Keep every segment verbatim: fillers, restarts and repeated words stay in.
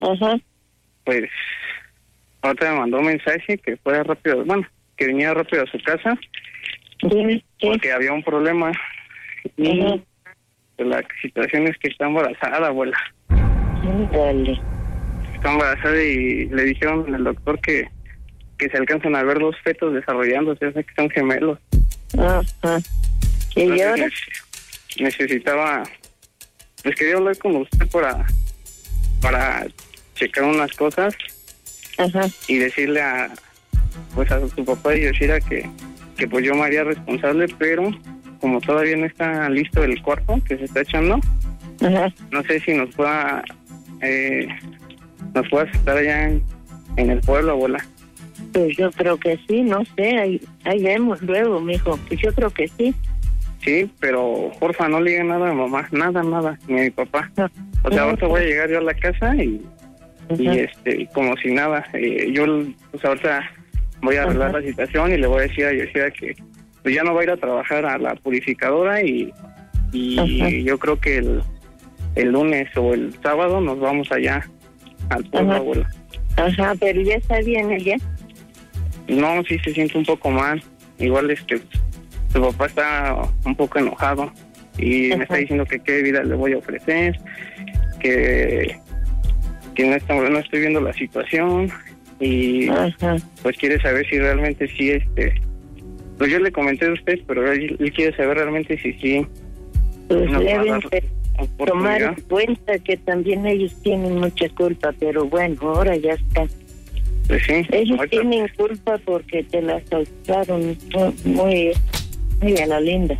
Ajá. Pues ahorita me mandó un mensaje que fuera rápido, bueno, que viniera rápido a su casa, Dime, ¿qué? porque había un problema. Y Ajá. la situación es que está embarazada, abuela. Dale. Está embarazada y le dijeron al doctor que, que se alcanzan a ver dos fetos desarrollándose, o sea que son gemelos. Ajá. ¿Y Entonces, ahora? neces- necesitaba, pues quería hablar con usted para, para checar unas cosas. Ajá. Y decirle a, pues a su papá y Yoshira que, que pues yo me haría responsable, pero como todavía no está listo el cuarto que se está echando, Ajá. no sé si nos pueda, eh, nos pueda aceptar allá en, en el pueblo, abuela. Pues yo creo que sí, no sé, ahí, ahí vemos luego, mijo. Pues yo creo que sí. Sí, pero porfa, no le diga nada a mamá, nada, nada, ni a mi papá. No. O sea, No, ahorita voy a llegar yo a la casa y, y Ajá. este, como si nada. Eh, yo, pues ahorita voy a arreglar Ajá. la situación y le voy a decir a Yoshida que pues ya no va a ir a trabajar a la purificadora y, y Ajá. yo creo que el, el lunes o el sábado nos vamos allá al pueblo, Ajá. abuela. Ajá, pero ya está bien ella. No, sí se siente un poco mal. Igual este, su papá está un poco enojado y Ajá. me está diciendo que qué vida le voy a ofrecer, que, que no, está, no estoy viendo la situación y Ajá. pues quiere saber si realmente sí, este, pues yo le comenté a usted, pero él, él quiere saber realmente si sí Pues nos va a deben dar de tomar oportunidad. en cuenta que también ellos tienen mucha culpa, pero bueno, ahora ya está. Pues sí, Ellos ahorita- tienen culpa porque te la soltaron muy, muy a la linda.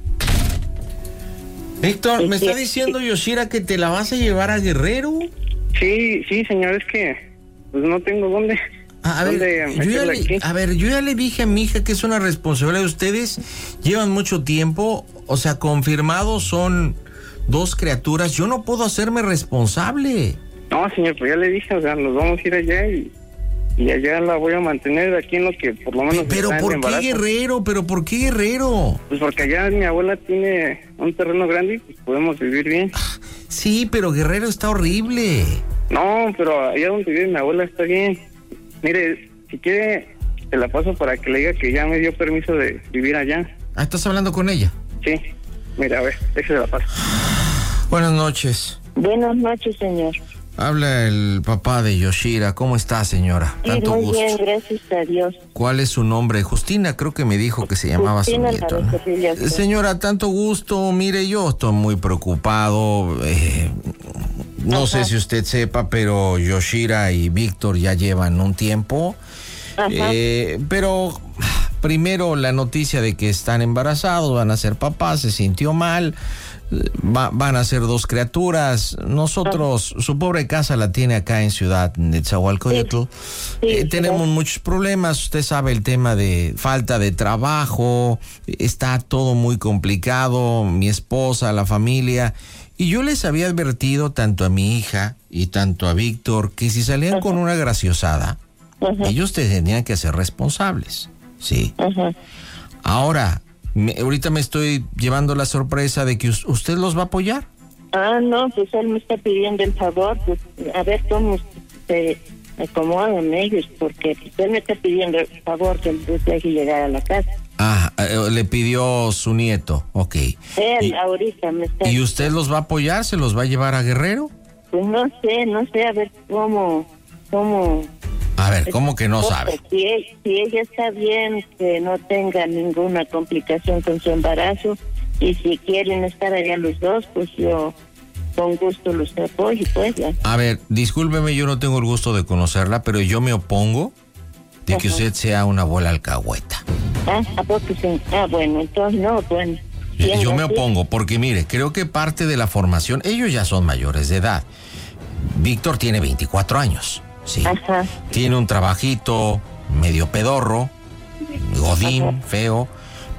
Víctor, ¿me Sí, está sí. diciendo Yoshira que te la vas a llevar a Guerrero? sí, sí, señor, es que pues no tengo dónde. A, a ver, ¿Dónde yo ya meterla le, aquí? a ver, yo ya le dije a mi hija que es una responsabilidad de ustedes. Llevan mucho tiempo, o sea, confirmados son dos criaturas. Yo no puedo hacerme responsable. No, señor, pues ya le dije, o sea, nos vamos a ir allá y, y allá la voy a mantener aquí en lo que por lo menos Pero está en ¿por qué embarazo. Guerrero? ¿Pero por qué Guerrero? Pues porque allá mi abuela tiene un terreno grande y pues podemos vivir bien. Sí, pero Guerrero está horrible. No, pero allá donde vive mi abuela está bien. Mire, si quiere, te la paso para que le diga que ya me dio permiso de vivir allá. Ah, ¿estás hablando con ella? Sí, mira, a ver, déjese la paso. Buenas noches. Buenas noches, señor. Habla el papá de Yoshira. ¿Cómo está, señora? Sí, Tanto muy gusto. bien, gracias a Dios. ¿Cuál es su nombre? Justina, creo que me dijo que se llamaba Justina su nieto, ¿no? Alvarez, sí. Señora, tanto gusto. Mire, yo estoy muy preocupado. Eh, no Ajá. sé si usted sepa, pero Yoshira y Víctor ya llevan un tiempo. Ajá. Eh, pero primero la noticia de que están embarazados, van a ser papás, se sintió mal. Va, van a ser dos criaturas. Nosotros, su pobre casa la tiene acá en Ciudad Nezahualcóyotl. Sí, Eh, sí, tenemos claro. muchos problemas. Usted sabe el tema de falta de trabajo. Está todo muy complicado. Mi esposa, la familia. Y yo les había advertido tanto a mi hija y tanto a Víctor que si salían Ajá. con una graciosada, Ajá. ellos tenían que ser responsables. Sí. Ajá. Ahora, me- ahorita me estoy llevando la sorpresa de que us- usted los va a apoyar. Ah, no, pues él me está pidiendo el favor, pues a ver cómo se acomodan ellos, porque pues, él me está pidiendo el favor que les deje llegar a la casa. Ah, eh, le pidió su nieto, ok. Él ¿Y, ahorita me está... y usted los va a apoyar? ¿Se los va a llevar a Guerrero? Pues no sé, no sé, a ver cómo... cómo A ver, ¿cómo que no porque sabe? Si, e- si ella está bien, que no tenga ninguna complicación con su embarazo, y si quieren estar allá los dos, pues yo con gusto los apoyo, pues ya. A ver, discúlpeme, yo no tengo el gusto de conocerla, pero yo me opongo de que Ajá. usted sea una abuela alcahueta. Ah, ¿a poco sí? Ah, bueno, entonces no, bueno. Bien, Yo me así. opongo porque, mire, creo que parte de la formación, ellos ya son mayores de edad. Víctor tiene veinticuatro años, sí. Ajá. Tiene un trabajito medio pedorro, godín, Ajá. feo,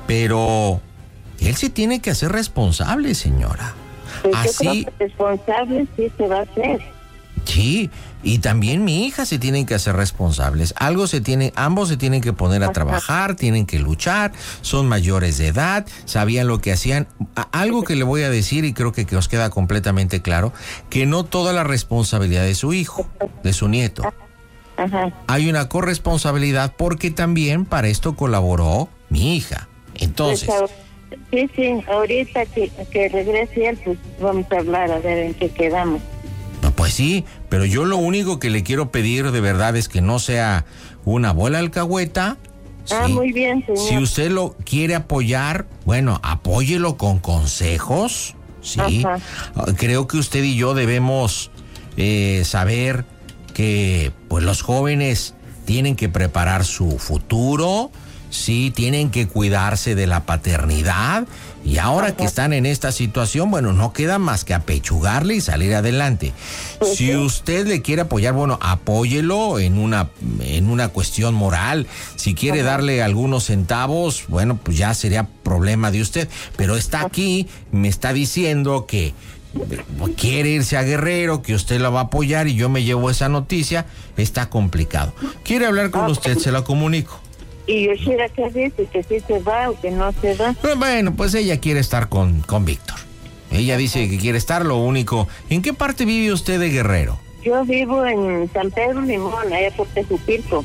pero él se tiene que hacer responsable, señora. Pues yo Así, creo que responsable sí se va a hacer. Sí, y también mi hija se tienen que hacer responsables. Algo se tiene, ambos se tienen que poner a trabajar, tienen que luchar, son mayores de edad, sabían lo que hacían. Algo que le voy a decir y creo que, que os queda completamente claro, que no toda la responsabilidad de su hijo, de su nieto. Ajá. Hay una corresponsabilidad porque también para esto colaboró mi hija. Entonces... Pues, sí, sí, ahorita que, que regrese él, pues vamos a hablar a ver en qué quedamos. No, pues sí, pero yo lo único que le quiero pedir de verdad es que no sea una bola alcahueta. Ah, sí. Muy bien, señor. Si usted lo quiere apoyar, bueno, apóyelo con consejos, sí. Ajá. Creo que usted y yo debemos eh, saber que pues los jóvenes tienen que preparar su futuro, sí, tienen que cuidarse de la paternidad y ahora que están en esta situación, bueno, no queda más que apechugarle y salir adelante. Pues si sí. usted le quiere apoyar, bueno, apóyelo en una, en una cuestión moral. Si quiere Ajá. darle algunos centavos, bueno, pues ya sería problema de usted. Pero está aquí, me está diciendo que quiere irse a Guerrero, que usted la va a apoyar y yo me llevo esa noticia. Está complicado. ¿Quiere hablar con Ah, usted? Se la comunico. ¿Y Yoshira qué dice? ¿Que sí se va o que no se va? Bueno, pues ella quiere estar con, con Víctor. Ella dice que quiere estar, lo único. ¿En qué parte vive usted de Guerrero? Yo vivo en San Pedro Limón, allá por Tejupilco.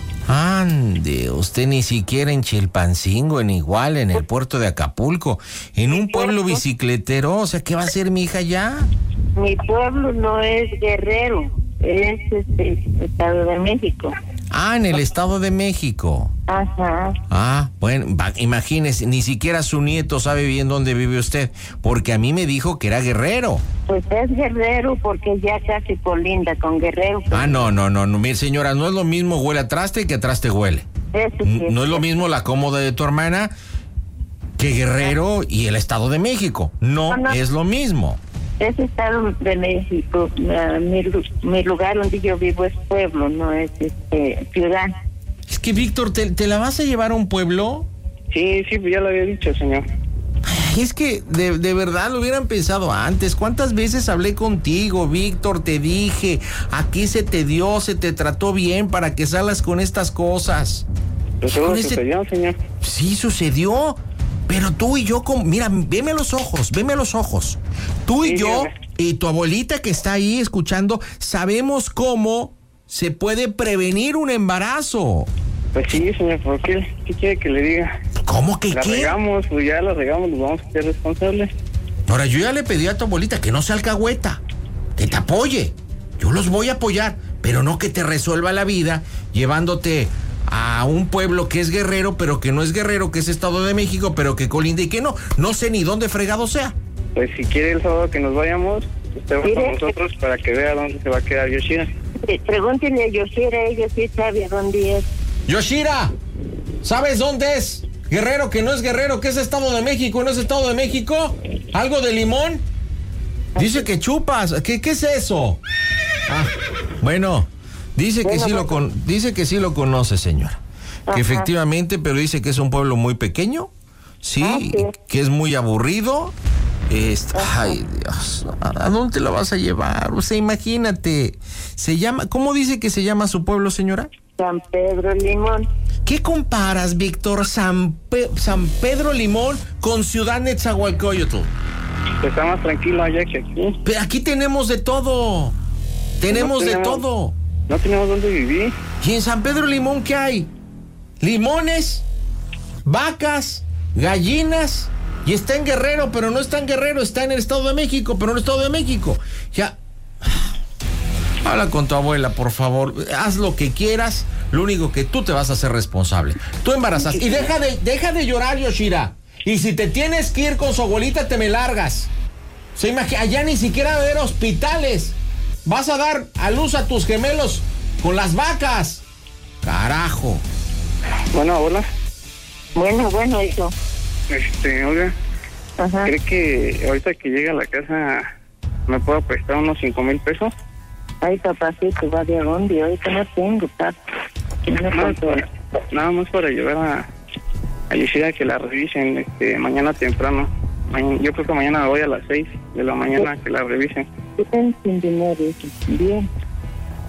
Ande, usted ni siquiera en Chilpancingo, en Igual, en el puerto de Acapulco, en un pueblo bicicletero. O sea, ¿qué va a hacer mi hija ya? Mi pueblo no es Guerrero, es este, Estado de México. Ah, en el Estado de México. Ajá. Ah, bueno, va, imagínese, ni siquiera su nieto sabe bien dónde vive usted, porque a mí me dijo que era Guerrero. Pues es Guerrero porque ya casi colinda con Guerrero. Ah, no, no, no, no, mire señora, no es lo mismo huele a traste que a traste huele. Eso sí No es lo mismo la cómoda de tu hermana que Guerrero y el Estado de México. No, No, no. es lo mismo. Es Estado de México. Uh, mi, mi lugar donde yo vivo es pueblo, no es este ciudad. Es que, Víctor, ¿te, te la vas a llevar a un pueblo? Sí, sí, ya lo había dicho, señor. Ay, es que de, de verdad lo hubieran pensado antes. ¿Cuántas veces hablé contigo, Víctor? Te dije, aquí se te dio, se te trató bien para que salgas con estas cosas. Pues todo Con ese- sucedió, señor. Sí, sucedió. Pero tú y yo, con... mira, veme a los ojos, veme a los ojos. Tú y Sí, yo dígame. y tu abuelita que está ahí escuchando, sabemos cómo se puede prevenir un embarazo. Pues sí, señor, ¿por qué? ¿Qué quiere que le diga? ¿Cómo que La qué? regamos, pues ya la regamos, nos vamos a ser responsables. Ahora, yo ya le pedí a tu abuelita que no sea alcahueta, que te apoye. Yo los voy a apoyar, pero no que te resuelva la vida llevándote a un pueblo que es Guerrero, pero que no es Guerrero, que es Estado de México, pero que colinda y que no. No sé ni dónde fregado sea. Pues si quiere el sábado que nos vayamos, usted va Mire. con nosotros para que vea dónde se va a quedar Yoshira. Eh, Pregúntele a Yoshira, ella sí sabe dónde es. Yoshira, ¿sabes dónde es? Guerrero, que no es Guerrero, que es Estado de México, no es Estado de México. ¿Algo de limón? Dice que chupas. ¿Qué, qué es eso? Ah, bueno, dice que Bueno, sí lo bueno. con, dice que sí lo conoce, señora. Que Ajá. efectivamente, pero dice que es un pueblo muy pequeño, sí, Ah, sí. que es muy aburrido. Este, ay, Dios, ¿a a dónde la vas a llevar? O sea, imagínate. Se llama, ¿cómo dice que se llama su pueblo, señora? San Pedro Limón. ¿Qué comparas, Víctor, San, Pe- San Pedro Limón con Ciudad Nezahualcóyotl? Está más tranquilo allá que aquí. Pero aquí tenemos de todo. Tenemos No de tenemos- todo. No tenemos dónde vivir. ¿Y en San Pedro Limón qué hay? Limones, vacas, gallinas. Y está en Guerrero, pero no está en Guerrero, está en el Estado de México, pero no en el Estado de México. Ya. Habla con tu abuela, por favor. Haz lo que quieras. Lo único que tú te vas a hacer responsable. Tú embarazas. Y deja de, deja de llorar, Yoshira. Y si te tienes que ir con su abuelita, te me largas. Se imagina, allá ni siquiera va a haber hospitales. Vas a dar a luz a tus gemelos con las vacas. Carajo. Bueno, abuela, Bueno, bueno, hijo. este, oiga, Ajá. ¿cree que ahorita que llegue a la casa me pueda prestar unos cinco mil pesos? Ay, papacito, va de dónde. Ahorita no tengo, papá. No Nada, controlo. para, nada más para llevar a, a Yoshira a que la revisen este, mañana temprano. Mañana- yo creo que mañana me voy a las seis de la mañana a que la revisen. Yo tengo sin dinero, hijo. Bien.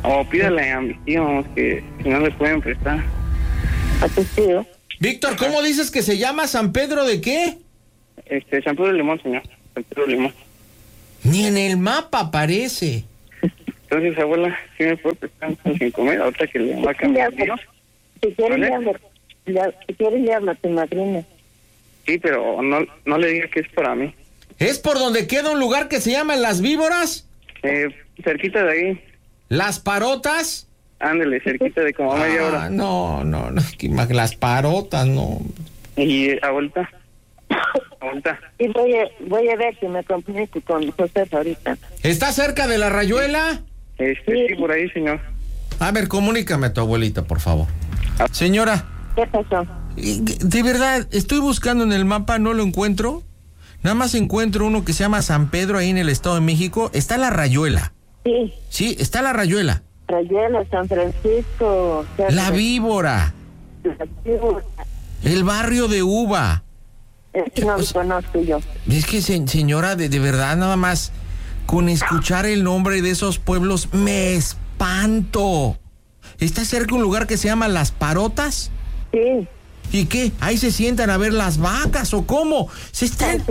O pídale a mis tíos que si no le pueden prestar. ¿A tu tío? Víctor, ¿cómo dices que se llama San Pedro de qué? Este, San Pedro de Limón, señor. San Pedro de Limón. Ni en el mapa aparece. Entonces, abuela, ¿sí me puede prestar cinco mil? Ahorita que le va a cambiar. Si quieres, ¿Vale? le hablo. Le- Si quieres, le hablo a tu madrina. Sí, pero no, no le diga que es para mí. ¿Es por donde queda un lugar que se llama Las Víboras? Eh, cerquita de ahí. ¿Las Parotas? Ándele, cerquita de como media Ah, hora. no, no, no, que ma- las Parotas, no. Y eh, abuelita. Abuelita. Y voy a, voy a ver si me comunico con José ahorita. ¿Está cerca de la Rayuela? Este, sí, por ahí, señor. A ver, comunícame a tu abuelita, por favor. Señora, ¿Qué pasó? de verdad, estoy buscando en el mapa, no lo encuentro. Nada más encuentro uno que se llama San Pedro ahí en el Estado de México. Está la Rayuela. Sí, Sí, está la Rayuela. Rayuela, San Francisco. La Víbora. La Víbora. El barrio de Uva. Es que no lo conozco yo. Es que, se- señora, de, de verdad, nada más con escuchar el nombre de esos pueblos me espanto. ¿Está cerca un lugar que se llama Las Parotas? Sí. ¿Y qué? ¿Ahí se sientan a ver las vacas o cómo? ¿Se están...?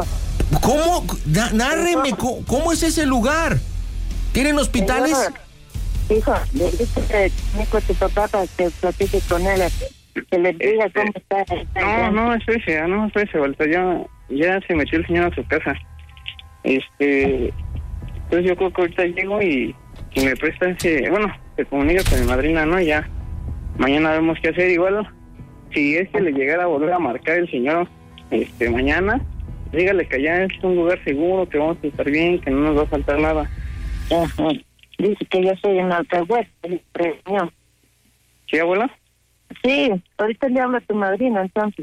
¿Cómo? Na- Nárreme, ¿cómo, cómo es ese lugar? ¿Tienen hospitales? Hijo, le dice a tu papá para que platique con él, que le diga cómo está. No, no, espérese, no, espérese, abuelita. Ya, ya se metió el señor a su casa. Este... Entonces yo creo que ahorita llego y, y me presta ese... Bueno, se comunica con mi madrina, ¿no? Ya mañana vemos qué hacer. Igual, si es que le llegara a volver a marcar el señor este mañana, dígale que allá es un lugar seguro, que vamos a estar bien, que no nos va a faltar nada. Ajá. Dice que yo soy en Alcahuete, reunión. ¿Sí, abuela? Sí, ahorita le hablo a tu madrina, entonces.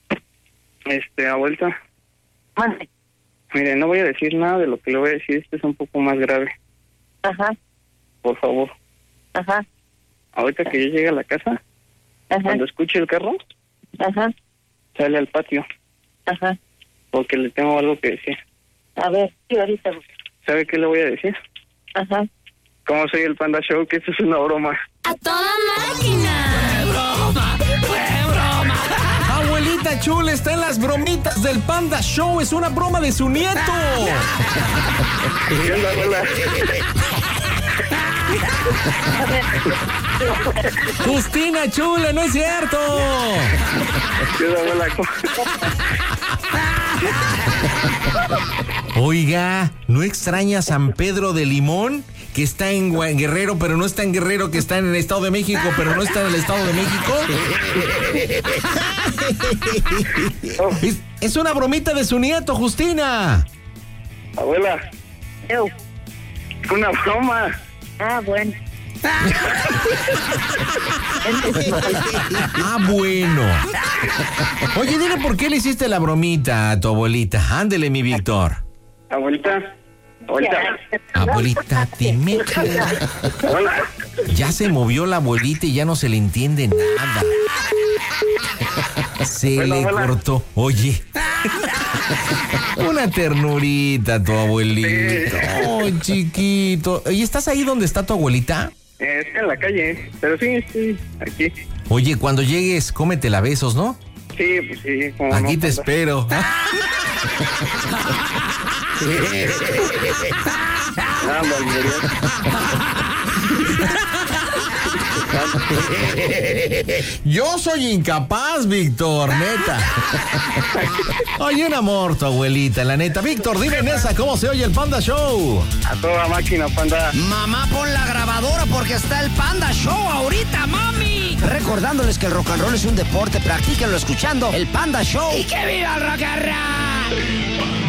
Este, abuelita, Mande. mire, no voy a decir nada de lo que le voy a decir, esto es un poco más grave. Ajá, Por favor, ajá, ahorita que yo llegue a la casa, ajá, cuando escuche el carro, ajá, sale al patio, ajá. porque le tengo algo que decir. A ver, sí, ahorita. ¿Sabe qué le voy a decir? Ajá. Como soy el Panda Show, que esto es una broma. ¡A toda máquina! ¡Fue broma! ¡Fue broma! Abuelita chula, está en las bromitas del Panda Show. Es una broma de su nieto. ¿Qué onda, abuela? Justina chula, no es cierto. ¿Qué onda, abuela? Oiga, ¿no extraña San Pedro de Limón? Que está en Gua- Guerrero, pero no está en Guerrero, que está en el Estado de México, pero no está en el Estado de México. Es, es una bromita de su nieto, Justina. Abuela, Eu. una broma. Ah, bueno. Ah, bueno. Oye, dile por qué le hiciste la bromita a tu abuelita. Ándele, mi Víctor. Abuelita, abuelita, Abuelita, dime. abuela. Ya se movió la abuelita y ya no se le entiende nada. Se Bueno, le abuela. cortó. Oye. Una ternurita tu abuelito. Oh, chiquito. ¿Y estás ahí donde está tu abuelita? Eh, está en la calle, pero sí, estoy aquí. Oye, cuando llegues, cómetela besos, ¿no? Sí, pues sí. Como Aquí no, te Panda. espero. Ah, Valveria. Yo soy incapaz, Víctor, neta. Oye, un amor tu abuelita, la neta. Víctor, dime, Nesa, ¿cómo se oye el Panda Show? A toda máquina, Panda. Mamá, pon la grabadora porque está el Panda Show ahorita, mami. Recordándoles que el rock and roll es un deporte, practíquenlo escuchando el Panda Show. ¡Y que viva el rock and roll!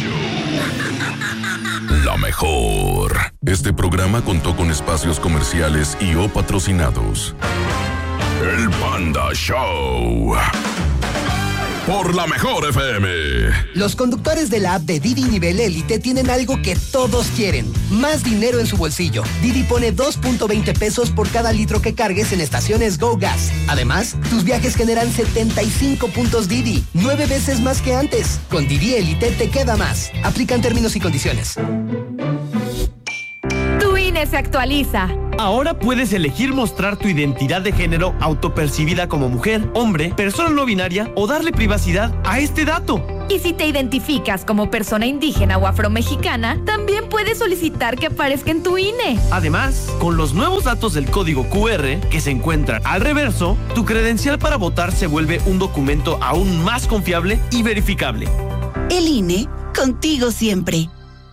La mejor. Este programa contó con espacios comerciales y o patrocinados. El Panda Show. Por la mejor F M. Los conductores de la app de Didi Nivel Élite tienen algo que todos quieren: más dinero en su bolsillo. Didi pone dos punto veinte pesos por cada litro que cargues en estaciones Go Gas. Además, tus viajes generan setenta y cinco puntos Didi, nueve veces más que antes. Con Didi Élite te queda más. Aplican términos y condiciones. Tu I N E se actualiza. Ahora puedes elegir mostrar tu identidad de género autopercibida como mujer, hombre, persona no binaria o darle privacidad a este dato. Y si te identificas como persona indígena o afromexicana, también puedes solicitar que aparezca en tu I N E. Además, con los nuevos datos del código Q R que se encuentran al reverso, tu credencial para votar se vuelve un documento aún más confiable y verificable. El I N E, contigo siempre.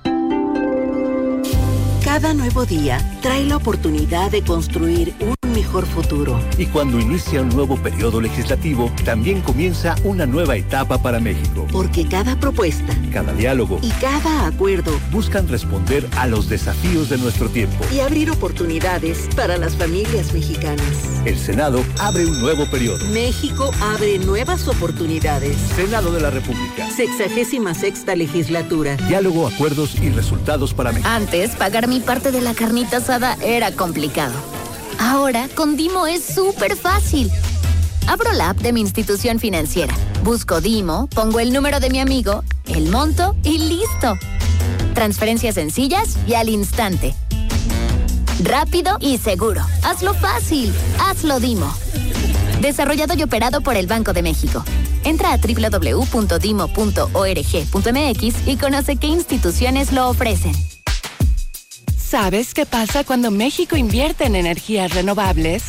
Cada nuevo día trae la oportunidad de construir un mejor futuro. Y cuando inicia un nuevo periodo legislativo, también comienza una nueva etapa para México. Porque cada propuesta, cada diálogo y cada acuerdo buscan responder a los desafíos de nuestro tiempo y abrir oportunidades para las familias mexicanas. El Senado abre un nuevo periodo. México abre nuevas oportunidades. Senado de la República. Sexagésima sexta legislatura. Diálogo, acuerdos y resultados para México. Antes, pagar mi parte de la carnita asada era complicado. Ahora, con Dimo es súper fácil. Abro la app de mi institución financiera, busco Dimo, pongo el número de mi amigo, el monto y listo. Transferencias sencillas y al instante. Rápido y seguro. Hazlo fácil. Hazlo Dimo. Desarrollado y operado por el Banco de México. Entra a doble u doble u doble u punto dimo punto org punto m x y conoce qué instituciones lo ofrecen. ¿Sabes qué pasa cuando México invierte en energías renovables?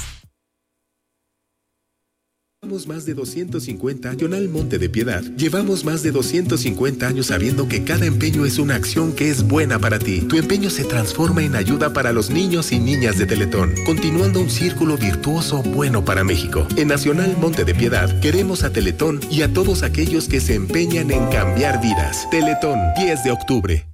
Llevamos más de doscientos cincuenta años en Monte de Piedad. Llevamos más de doscientos cincuenta años sabiendo que cada empeño es una acción que es buena para ti. Tu empeño se transforma en ayuda para los niños y niñas de Teletón, continuando un círculo virtuoso bueno para México. En Nacional Monte de Piedad queremos a Teletón y a todos aquellos que se empeñan en cambiar vidas. Teletón, diez de octubre.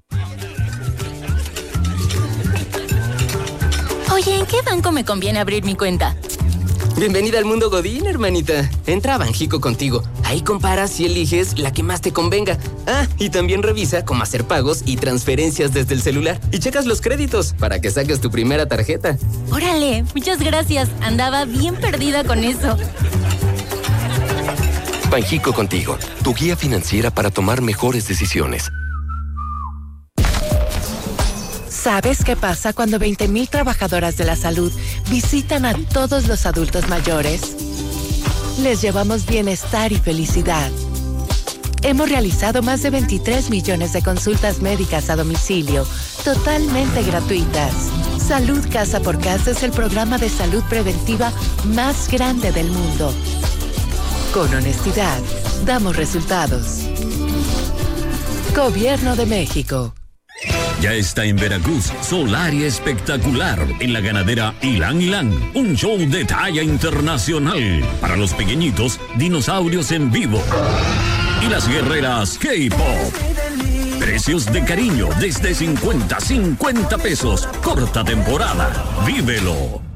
Oye, ¿en qué banco me conviene abrir mi cuenta? Bienvenida al mundo Godín, hermanita. Entra a Banjico Contigo. Ahí comparas y eliges la que más te convenga. Ah, y también revisa cómo hacer pagos y transferencias desde el celular. Y checas los créditos para que saques tu primera tarjeta. Órale, muchas gracias. Andaba bien perdida con eso. Banjico Contigo, tu guía financiera para tomar mejores decisiones. ¿Sabes qué pasa cuando veinte mil trabajadoras de la salud visitan a todos los adultos mayores? Les llevamos bienestar y felicidad. Hemos realizado más de veintitrés millones de consultas médicas a domicilio, totalmente gratuitas. Salud Casa por Casa es el programa de salud preventiva más grande del mundo. Con honestidad, damos resultados. Gobierno de México. Ya está en Veracruz Solaria Espectacular en la ganadera Ilan Ilan, un show de talla internacional para los pequeñitos, dinosaurios en vivo y las guerreras K-pop. Precios de cariño desde cincuenta, cincuenta pesos. Corta temporada. Vívelo.